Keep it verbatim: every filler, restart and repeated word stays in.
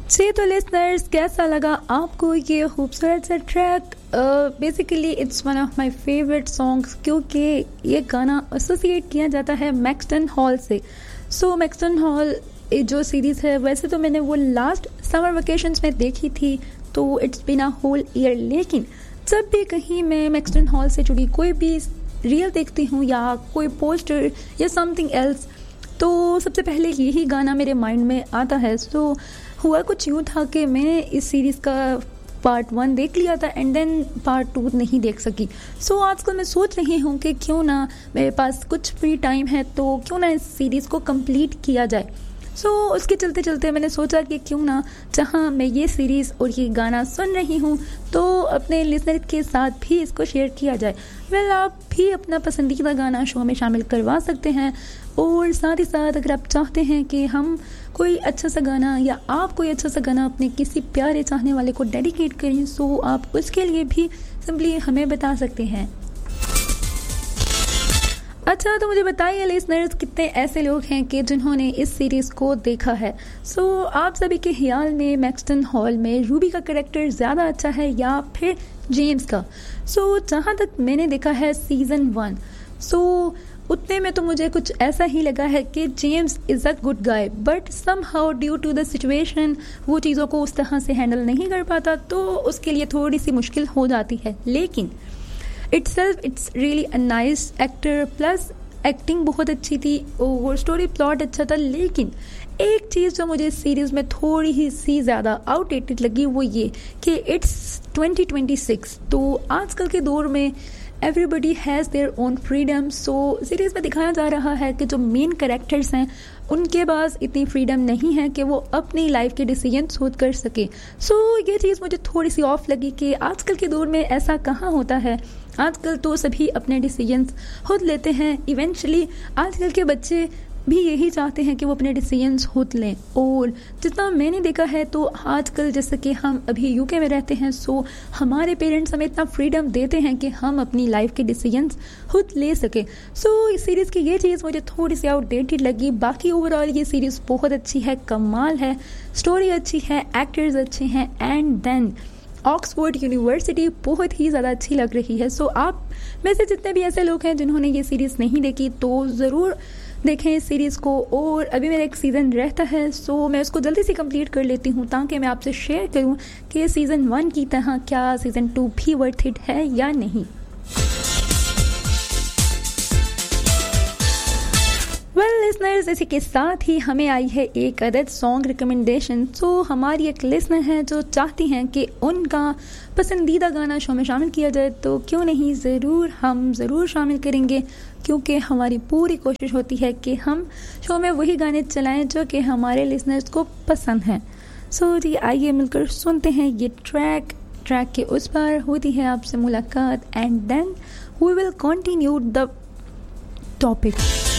जी तो लिसनर्स, कैसा लगा आपको ये खूबसूरत सा track? Basically it's one of my favourite songs, क्योंकि ये गाना एसोसिएट किया जाता है मैक्सटन हॉल से। सो मैक्सटन हॉल जो सीरीज़ है, वैसे तो मैंने वो लास्ट समर वेकेशंस में देखी थी, तो it's been a whole year. लेकिन जब भी कहीं मैं मैक्सटन हॉल से जुड़ी कोई भी रील देखती हूँ या कोई पोस्टर या समथिंग एल्स, तो सबसे पहले यही गाना मेरे माइंड में आता है। सो हुआ कुछ यूँ था कि मैंने इस सीरीज़ का पार्ट वन देख लिया था एंड देन पार्ट टू नहीं देख सकी। सो so, आजकल मैं सोच रही हूँ कि क्यों ना मेरे पास कुछ फ्री टाइम है तो क्यों ना इस सीरीज़ को कंप्लीट किया जाए। सो so, उसके चलते चलते मैंने सोचा कि क्यों ना जहाँ मैं ये सीरीज़ और ये गाना सुन रही हूँ तो अपने लिसनर के साथ भी इसको शेयर किया जाए। वेल well, आप भी अपना पसंदीदा गाना शो में शामिल करवा सकते हैं, और साथ ही साथ अगर आप चाहते हैं कि हम कोई अच्छा सा गाना या आप कोई अच्छा सा गाना अपने किसी प्यारे चाहने वाले को डेडिकेट करें, सो आप उसके लिए भी सिंपली हमें बता सकते हैं। अच्छा, तो मुझे बताइए लिसनर्स, कितने ऐसे लोग हैं कि जिन्होंने इस सीरीज़ को देखा है। सो so, आप सभी के ख्याल में मैक्सटन हॉल में रूबी का कैरेक्टर ज़्यादा अच्छा है या फिर जेम्स का? सो so, जहाँ तक मैंने देखा है सीज़न वन, सो उतने में तो मुझे कुछ ऐसा ही लगा है कि James is a good guy, but some how due to the situation वो चीज़ों को उस तरह से हैंडल नहीं कर पाता, तो उसके लिए थोड़ी सी मुश्किल हो जाती है। लेकिन itself it's really a nice actor, plus acting बहुत अच्छी थी और स्टोरी प्लॉट अच्छा था। लेकिन एक चीज़ जो मुझे सीरीज़ में थोड़ी ही सी ज़्यादा आउटडेटेड लगी वो ये कि इट्स ट्वेंटी ट्वेंटी सिक्स, तो आजकल के दौर में everybody has their own freedom. So series में दिखाया जा रहा है कि जो मेन कैरेक्टर्स हैं उनके पास इतनी फ्रीडम नहीं है कि वो अपनी लाइफ के डिसीजंस खुद कर सके। सो so, ये चीज़ मुझे थोड़ी सी ऑफ लगी कि आजकल के दौर में ऐसा कहाँ होता है। आजकल तो सभी अपने डिसीजंस खुद लेते हैं। इवेंचुअली आजकल के बच्चे भी यही चाहते हैं कि वो अपने डिसीजंस खुद लें, और जितना मैंने देखा है तो आजकल जैसे कि हम अभी यूके में रहते हैं, सो हमारे पेरेंट्स हमें इतना फ्रीडम देते हैं कि हम अपनी लाइफ के डिसीजंस खुद ले सकें। सो इस सीरीज़ की ये चीज़ मुझे थोड़ी सी आउटडेटेड लगी। बाकी ओवरऑल ये सीरीज़ बहुत अच्छी है, कमाल है, स्टोरी अच्छी है, एक्टर्स अच्छे हैं, एंड देन ऑक्सफोर्ड यूनिवर्सिटी बहुत ही ज़्यादा अच्छी लग रही है। सो आप में से जितने भी ऐसे लोग हैं जिन्होंने ये सीरीज़ नहीं देखी तो ज़रूर देखें इस सीरीज़ को। और अभी मेरा एक सीज़न रहता है, सो मैं उसको जल्दी से कंप्लीट कर लेती हूँ ताकि मैं आपसे शेयर करूँ कि सीज़न वन की तरह क्या सीज़न टू भी वर्थ इट है या नहीं। वेल लिसनर्स, इसी के साथ ही हमें आई है एक अदद सॉन्ग रिकमेंडेशन। सो हमारी एक लिसनर है जो चाहती हैं कि उनका पसंदीदा गाना शो में शामिल किया जाए, तो क्यों नहीं, ज़रूर हम ज़रूर शामिल करेंगे, क्योंकि हमारी पूरी कोशिश होती है कि हम शो में वही गाने चलाएं जो कि हमारे लिसनर्स को पसंद हैं। सो जी आइए मिलकर सुनते हैं ये ट्रैक। ट्रैक के उस पार होती है आपसे मुलाकात, and then we will continue the topic.